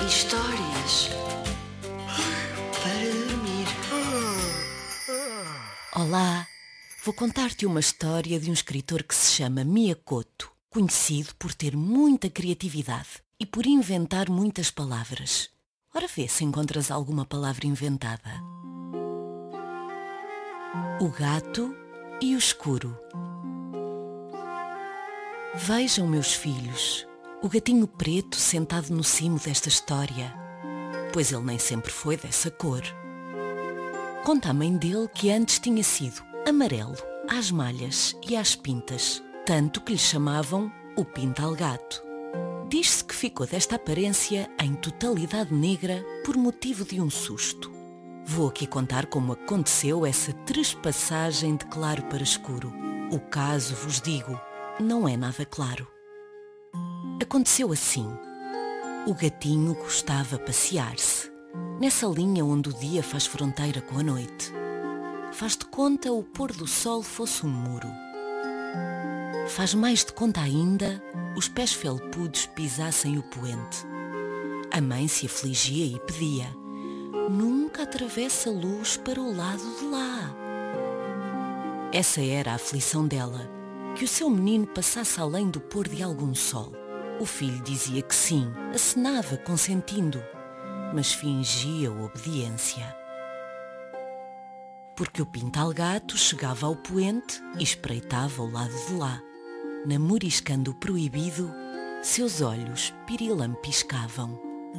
Histórias para dormir. Olá, vou contar-te uma história de um escritor que se chama Miyakoto, conhecido por ter muita criatividade e por inventar muitas palavras. Ora vê se encontras alguma palavra inventada. O gato e o escuro. Vejam, meus filhos, o gatinho preto sentado no cimo desta história, pois ele nem sempre foi dessa cor. Conta a mãe dele que antes tinha sido amarelo às malhas e às pintas, tanto que lhe chamavam o pintalgato. Diz-se que ficou desta aparência em totalidade negra por motivo de um susto. Vou aqui contar como aconteceu essa trespassagem de claro para escuro. O caso, vos digo, não é nada claro. Aconteceu assim. O gatinho gostava passear-se, nessa linha onde o dia faz fronteira com a noite. Faz de conta o pôr do sol fosse um muro. Faz mais de conta ainda os pés felpudos pisassem o poente. A mãe se afligia e pedia: nunca atravessa a luz para o lado de lá. Essa era a aflição dela, que o seu menino passasse além do pôr de algum sol. O filho dizia que sim, acenava consentindo, mas fingia obediência. Porque o pintalgato chegava ao poente e espreitava o lado de lá. Namoriscando o proibido, seus olhos pirilam piscavam.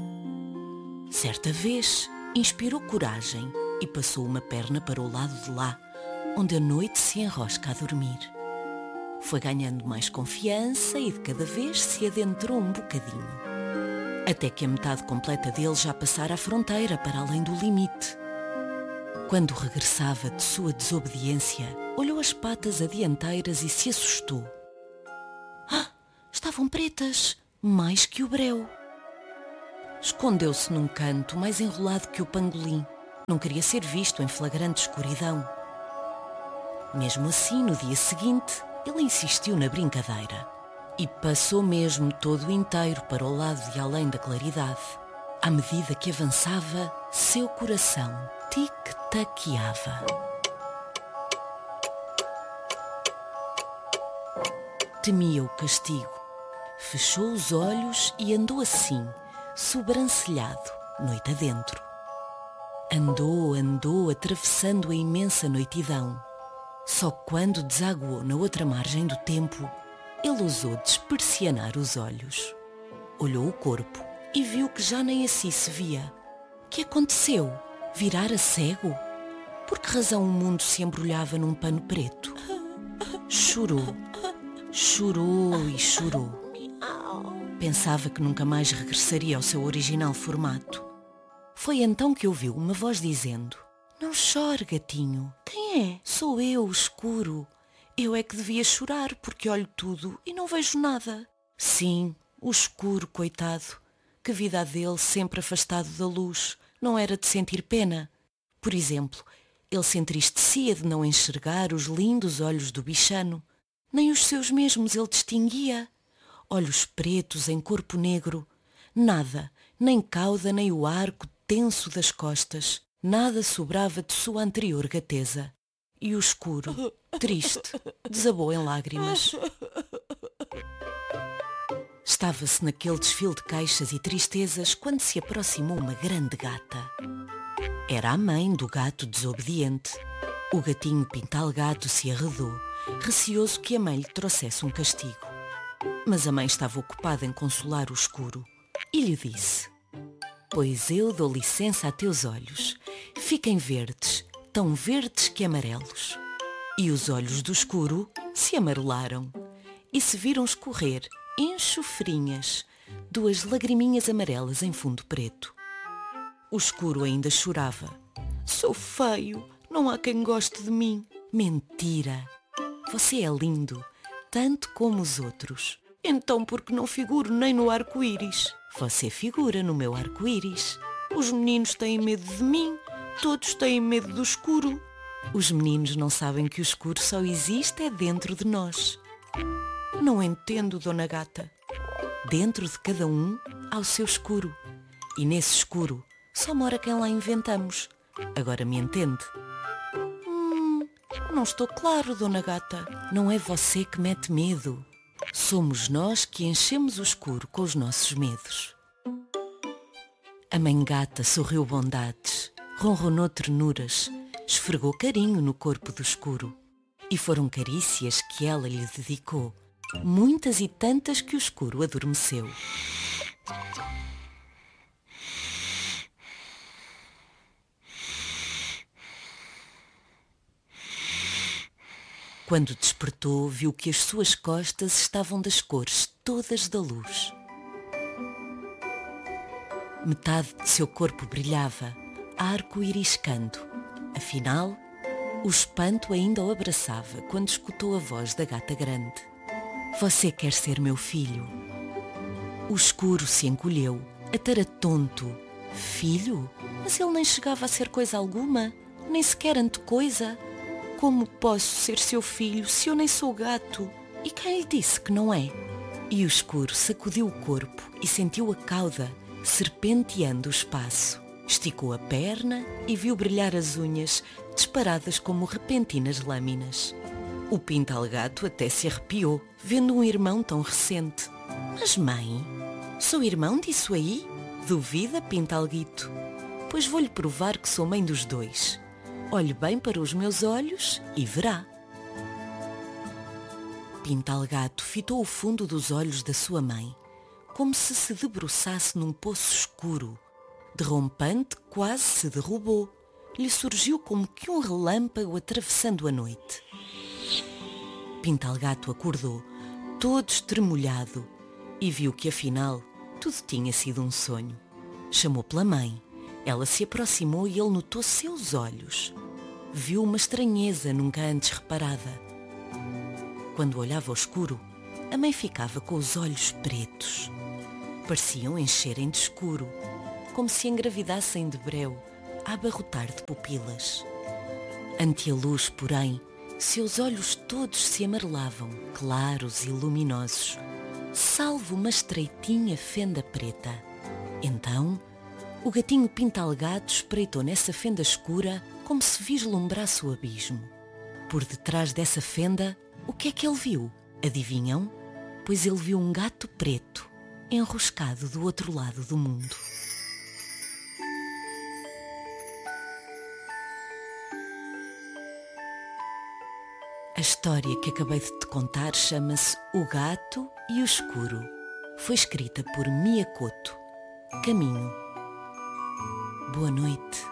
Certa vez, inspirou coragem e passou uma perna para o lado de lá, onde a noite se enrosca a dormir. Foi ganhando mais confiança e de cada vez se adentrou um bocadinho, até que a metade completa dele já passara a fronteira para além do limite. Quando regressava de sua desobediência, olhou as patas adianteiras e se assustou. Estavam pretas, mais que o breu. Escondeu-se num canto mais enrolado que o pangolim. Não queria ser visto em flagrante escuridão. Mesmo assim, no dia seguinte, ele insistiu na brincadeira e passou mesmo todo inteiro para o lado de além da claridade. À medida que avançava, seu coração tic-taqueava. Temia o castigo. Fechou os olhos e andou assim, sobrancelhado, noite adentro. Andou, atravessando a imensa noitidão. Só quando desaguou na outra margem do tempo, ele ousou despersianar os olhos. Olhou o corpo e viu que já nem assim se via. Que aconteceu? Virara cego? Por que razão o mundo se embrulhava num pano preto? Chorou. Chorou e chorou. Pensava que nunca mais regressaria ao seu original formato. Foi então que ouviu uma voz dizendo: não chore, gatinho. Quem é? Sou eu, o escuro. Eu é que devia chorar porque olho tudo e não vejo nada. Sim, o escuro, coitado. Que vida a dele sempre afastado da luz. Não era de sentir pena. Por exemplo, ele se entristecia de não enxergar os lindos olhos do bichano. Nem os seus mesmos ele distinguia. Olhos pretos em corpo negro. Nada, nem cauda nem o arco tenso das costas. Nada sobrava de sua anterior gateza. E o escuro, triste, desabou em lágrimas. Estava-se naquele desfile de queixas e tristezas quando se aproximou uma grande gata. Era a mãe do gato desobediente. O gatinho pintalgato se arredou, receoso que a mãe lhe trouxesse um castigo. Mas a mãe estava ocupada em consolar o escuro e lhe disse: pois eu dou licença a teus olhos. Fiquem verdes, tão verdes que amarelos. E os olhos do escuro se amarelaram e se viram escorrer, enxofrinhas, 2 lagriminhas amarelas em fundo preto. O escuro ainda chorava. Sou feio, não há quem goste de mim. Mentira! Você é lindo, tanto como os outros. Então por que não figuro nem no arco-íris? Você figura no meu arco-íris. Os meninos têm medo de mim, todos têm medo do escuro. Os meninos não sabem que o escuro só existe dentro de nós. Não entendo, Dona Gata. Dentro de cada um há o seu escuro. E nesse escuro só mora quem lá inventamos. Agora me entende? Não estou claro, Dona Gata. Não é você que mete medo. Somos nós que enchemos o escuro com os nossos medos. A mãe gata sorriu bondades, ronronou ternuras, esfregou carinho no corpo do escuro. E foram carícias que ela lhe dedicou, muitas e tantas que o escuro adormeceu. Quando despertou, viu que as suas costas estavam das cores todas da luz. Metade de seu corpo brilhava, arco-iriscando. Afinal, o espanto ainda o abraçava quando escutou a voz da gata grande. Você quer ser meu filho? O escuro se encolheu, ataratonto. Filho? Mas ele nem chegava a ser coisa alguma, nem sequer antecoisa. Como posso ser seu filho se eu nem sou gato? E quem lhe disse que não é? E o escuro sacudiu o corpo e sentiu a cauda serpenteando o espaço. Esticou a perna e viu brilhar as unhas, disparadas como repentinas lâminas. O pintalgato até se arrepiou, vendo um irmão tão recente. Mas mãe, sou irmão disso aí? Duvida, pintalguito? Pois vou-lhe provar que sou mãe dos dois. Olhe bem para os meus olhos e verá. Pintalgato fitou o fundo dos olhos da sua mãe, como se debruçasse num poço escuro. Derrompante, quase se derrubou. Lhe surgiu como que um relâmpago atravessando a noite. Pintalgato acordou, todo estremolhado, e viu que afinal tudo tinha sido um sonho. Chamou pela mãe. Ela se aproximou e ele notou seus olhos. Viu uma estranheza nunca antes reparada. Quando olhava ao escuro, a mãe ficava com os olhos pretos. Pareciam encherem de escuro, como se engravidassem de breu, a abarrotar de pupilas. Ante a luz, porém, seus olhos todos se amarelavam, claros e luminosos, salvo uma estreitinha fenda preta. Então, o gatinho pintalgato espreitou nessa fenda escura como se vislumbrasse o abismo. Por detrás dessa fenda, o que é que ele viu? Adivinham? Pois ele viu um gato preto, enroscado do outro lado do mundo. A história que acabei de te contar chama-se O Gato e o Escuro. Foi escrita por Mia Couto. Caminho. Boa noite.